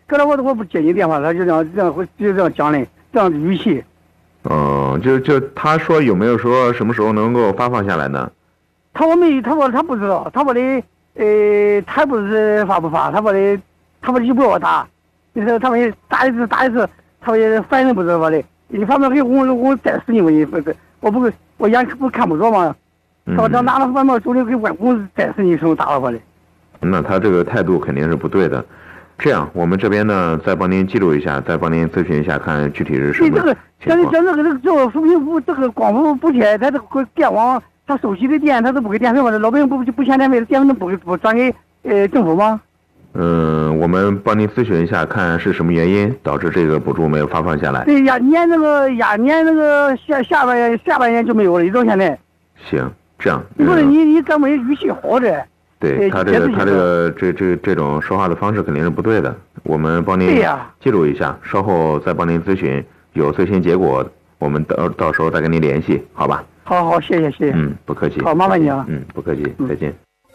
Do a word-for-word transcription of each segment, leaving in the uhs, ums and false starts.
后来我我不接你电话，他就这样这样就这样讲的，这样的语气。 哦，就就他说有没有说什么时候能够发放下来呢？ 他说没，他说他不知道，他说的呃，他不是发不发，他说的他说的就不要打，就是他们打一次打一次，他说反正不知道的，你反正给我我再死你我你不是，我不我眼不看不着嘛，他说他拿了反正手里给我我再死你手打了我的。 那他这个态度肯定是不对的。这样，我们这边呢再帮您记录一下，再帮您咨询一下，看具体是什么情况。 这个像像这个这个这个扶贫补这个光伏补贴，他这个电网他收起的电，他都不给电费吗？这老百姓不不欠电费，电费不不转给呃政府吗？ 嗯，我们帮您咨询一下，看是什么原因导致这个补助没有发放下来。 对呀，年那个呀年那个下下半年下半年就没有了，一直到现在。 行，这样。 不是你你咱们语气好着。 对他这个他这个这这这种说话的方式肯定是不对的，我们帮您记录一下，稍后再帮您咨询，有最新结果，我们到到时候再跟您联系，好吧？ 好好，谢谢谢谢。 嗯，不客气。 好，麻烦你了。 嗯，不客气，再见。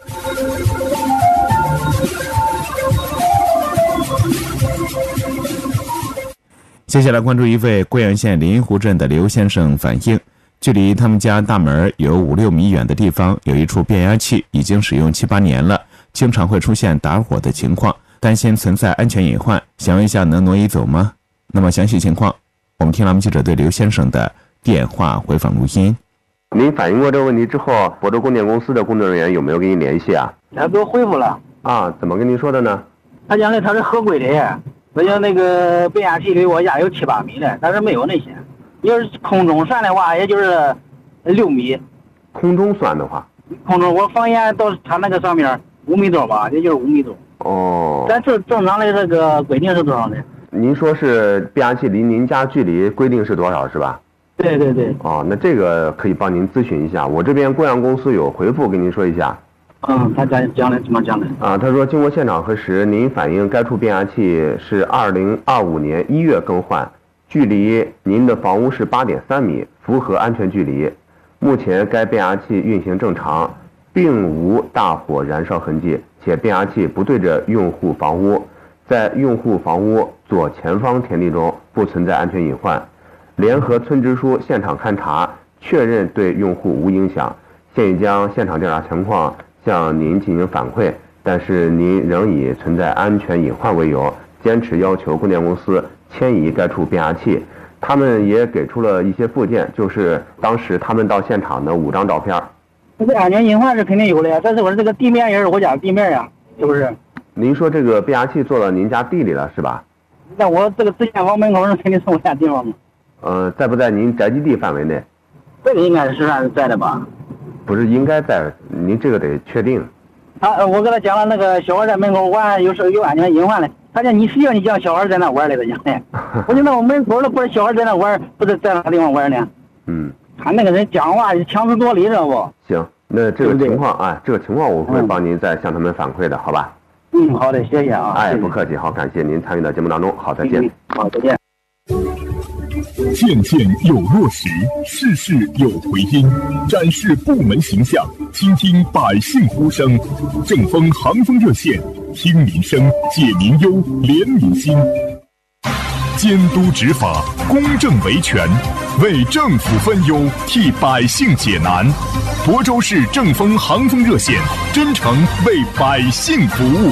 接下来关注一位贵阳县临湖镇的刘先生反映，距离他们家大门有五六米远的地方，有一处变压器已经使用七八年了，经常会出现打火的情况，担心存在安全隐患，想问一下能挪移走吗？那么详细情况，我们听栏目记者对刘先生的电话回访录音。 您反映过这个问题之后，亳州供电公司的工作人员有没有跟您联系啊？ 他给我回复了。 啊，怎么跟您说的呢？ 他讲的他是合规的，他讲那个变压器离我家有七八米的，但是没有那些。要是空中算的话，也就是六米。 空中算的话， 空中我放眼到他那个上面五米多吧，也就是五米多。 哦。 咱正正常的这个规定是多少呢？ 您说是变压器离您家距离规定是多少是吧？ 对对对。 哦，那这个可以帮您咨询一下，我这边贵阳公司有回复跟您说一下。 嗯，他讲讲的怎么讲的？ 啊，他说经过现场核实，您反映该处变压器是二零二五年一月更换。距离您的房屋是八点三米，符合安全距离。目前该变压器运行正常，并无大火燃烧痕迹，且变压器不对着用户房屋，在用户房屋左前方田地中不存在安全隐患。联合村支书现场勘查，确认对用户无影响。现已将现场调查情况向您进行反馈，但是您仍以存在安全隐患为由，坚持要求供电公司迁移该处变压器。他们也给出了一些附件，就是当时他们到现场的五张照片。 这个安全隐患是肯定有的呀，但是我这个地面也是我家地面呀，是不是？ 您说这个变压器坐到您家地里了是吧？ 那我这个自建房门口肯定是我家地方嘛。 呃，在不在您宅基地范围内？ 这个应该是算是在的吧？ 不是应该在，您这个得确定。 他我跟他讲了，那个小孩在门口玩，有时候有安全隐患的。他讲你谁让你讲小孩在那玩来的讲的？我就那我门口了，不是小孩在那玩，不是在哪地方玩呢？ 嗯。 他那个人讲话强词夺理，知道不？ 行，那这个情况哎，这个情况我会帮您再向他们反馈的，好吧？ 嗯，好的，谢谢啊。 哎，不客气，好，感谢您参与到节目当中，好，再见。 嗯、好，再见。 件件有落实，事事有回音，展示部门形象，倾听百姓呼声。正风航风热线，听民生，解民忧，怜民心。监督执法，公正维权，为政府分忧，替百姓解难。亳州市正风航风热线，真诚为百姓服务。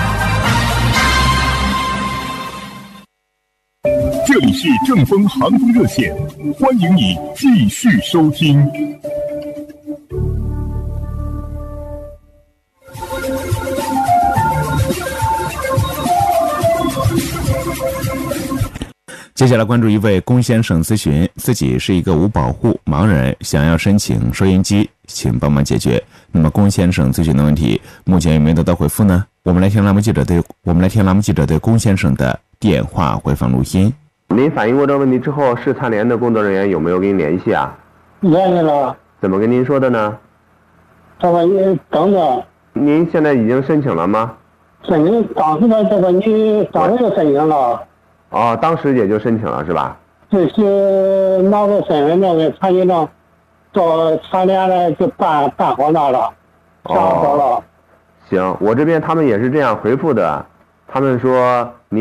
这里是正风航风热线，欢迎你继续收听。 接下来关注一位龚先生咨询，自己是一个无保户盲人，想要申请收音机，请帮忙解决。那么龚先生咨询的问题，目前有没有得到回复呢？我们来听栏目记者对我们来听栏目记者对龚先生的电话回访录音。 您反映过这个问题之后，市残联的工作人员有没有跟您联系啊？ 联系了。 怎么跟您说的呢？ 他说你等着。 您现在已经申请了吗？ 申请当时的这个你当时就申请了。 哦，当时也就申请了是吧？ 这是拿着身份证跟残疾证到残联来就办办好那了，办好了。 行，我这边他们也是这样回复的，他们说。